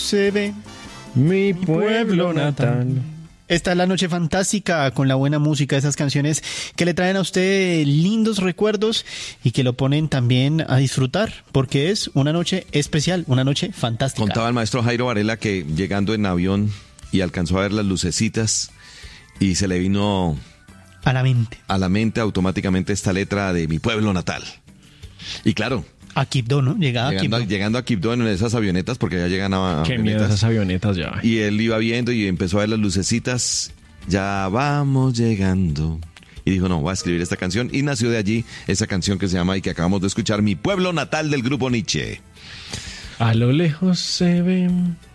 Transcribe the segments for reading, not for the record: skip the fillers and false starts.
se ve mi pueblo natal. Esta es la noche fantástica con la buena música, esas canciones que le traen a usted lindos recuerdos y que lo ponen también a disfrutar, porque es una noche especial, una noche fantástica. Contaba el maestro Jairo Varela que llegando en avión y alcanzó a ver las lucecitas y se le vino a la mente automáticamente esta letra de mi pueblo natal. Y claro, a Quibdó, ¿no? Llegando a Quibdó en esas avionetas, porque ya llegan a Qué miedo esas avionetas ya. Y él iba viendo y empezó a ver las lucecitas. Ya vamos llegando. Y dijo, no, voy a escribir esta canción. Y nació de allí esa canción que se llama y que acabamos de escuchar, Mi pueblo natal, del grupo Nietzsche. A lo lejos se ve.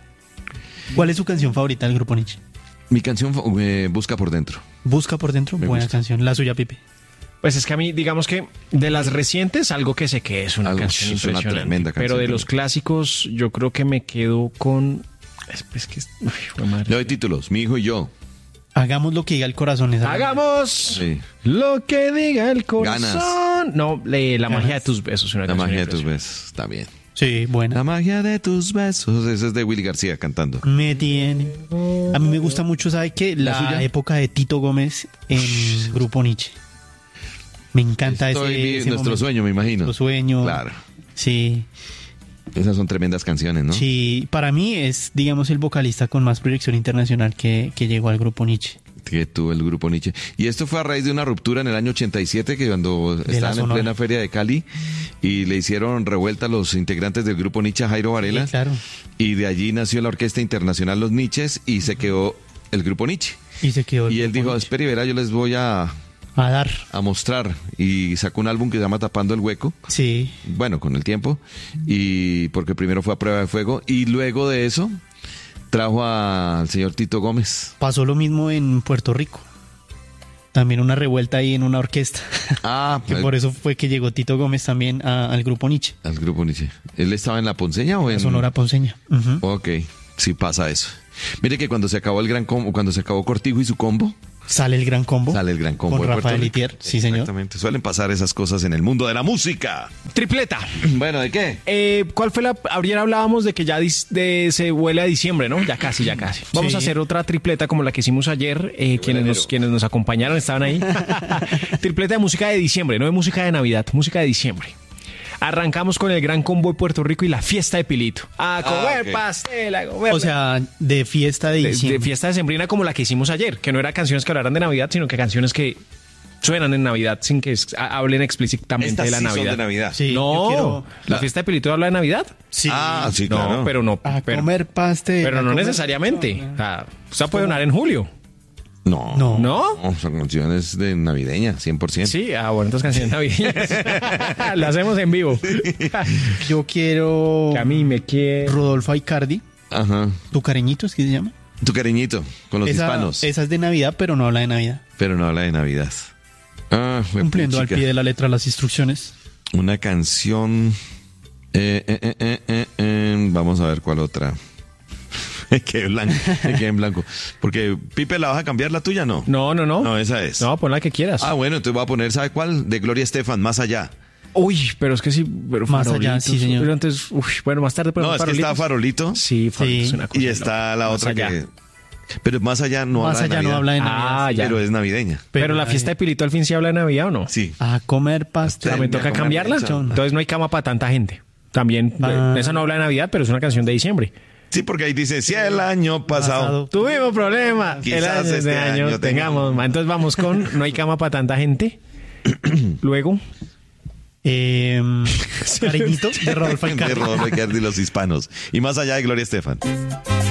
¿Cuál es su canción favorita del grupo Nietzsche? Mi canción, Busca por dentro. Busca por dentro, buena canción. La suya, Pipe. Pues es que a mí, digamos que de las recientes, algo que sé que es una canción impresionante. Una tremenda canción. Pero de los clásicos, yo creo que me quedo con... Es que... Le doy títulos, Mi hijo y yo. Hagamos lo que diga el corazón. Hagamos lo que diga el corazón. Ganas. No, la magia de tus besos. La magia de tus besos, está bien. Sí, buena. La magia de tus besos. Ese es de Willy García cantando. Me tiene. A mí me gusta mucho, ¿sabe qué? La época de Tito Gómez en grupo Nietzsche. Me encanta ese nuestro momento. Sueño, me imagino. Nuestro sueño. Claro. Sí. Esas son tremendas canciones, ¿no? Sí, para mí es, digamos, el vocalista con más proyección internacional que llegó al grupo Nietzsche. Que tuvo el grupo Nietzsche. Y esto fue a raíz de una ruptura en el año 87, que cuando estaban en plena feria de Cali y le hicieron revuelta a los integrantes del grupo Nietzsche a Jairo Varela. Sí, claro. Y de allí nació la Orquesta Internacional Los Nietzsches y se quedó el grupo Nietzsche. Y él dijo, espera y verá, yo les voy a mostrar, y sacó un álbum que se llama Tapando el Hueco. Sí. Bueno, con el tiempo, y porque primero fue a Prueba de Fuego y luego de eso trajo al señor Tito Gómez. Pasó lo mismo en Puerto Rico. También una revuelta ahí en una orquesta. Que por eso fue que llegó Tito Gómez también al grupo Nietzsche. Al grupo Nietzsche. ¿Él estaba en La Ponceña o en...? Sonora Ponceña. Uh-huh. Ok, sí pasa eso. Mire que cuando se acabó el Gran Combo, cuando se acabó Cortijo y su combo, Sale el Gran Combo. Con Rafael Itier, sí señor. Exactamente, suelen pasar esas cosas en el mundo de la música. Tripleta. Bueno, ¿de qué? ¿Cuál fue ayer hablábamos de que ya se huele a diciembre, ¿no? Ya casi. Vamos a hacer otra tripleta como la que hicimos ayer. Quienes nos acompañaron estaban ahí. Tripleta de música de diciembre, no de música de Navidad, música de diciembre. Arrancamos con el Gran Combo de Puerto Rico y la fiesta de Pilito. A comer pastel, a comer. O sea, de fiesta de diciembre. De fiesta decembrina como la que hicimos ayer, que no era canciones que hablaran de Navidad, sino que canciones que suenan en Navidad sin que hablen explícitamente de la Navidad. Son de Navidad. Sí, no, la fiesta de Pilito habla de Navidad. Sí. Sí, claro. No, pero no. A comer pastel. Pero no necesariamente. O sea, puede sonar en julio. No, son canciones de navideña, 100%. Sí, bueno, entonces canciones navideñas. Las hacemos en vivo. Yo quiero... Que a mí me quiere... Rodolfo Aicardi. Ajá. ¿Tu cariñito es que se llama? Tu cariñito, con los hispanos. Esa es de Navidad, pero no habla de Navidad. Pero no habla de Navidad. Cumpliendo al pie de la letra las instrucciones. Una canción... Vamos a ver cuál otra. Me quedé en blanco. Porque, Pipe, ¿la vas a cambiar la tuya? No. No, esa es. No, pon la que quieras. Bueno, entonces voy a poner, ¿sabe cuál? De Gloria Estefan, Más Allá. Uy, pero es que sí, pero Más Allá, sí, señor. Pero antes, bueno, más tarde ponemos Farolitos. Es que está Farolito. Sí, Farolito es una cosa. Y está la otra allá. Que... Pero Más Allá no habla de Navidad. No habla de Navidad. Ya. Pero es navideña. Pero la fiesta de Pilito al fin sí habla de Navidad, ¿o no? Sí. A comer pastel. ¿Me toca cambiarla? Entonces no hay cama para tanta gente. También, esa no habla de Navidad, pero es una canción de diciembre. Sí, porque ahí dice, si el año pasado tuvimos problemas, quizás este año tengamos más. Entonces vamos con No hay cama para tanta gente. Luego... Cariñito de Rodolfo Aicardi. De Rodolfo Aicardi y los hispanos. Y Más Allá de Gloria Estefan.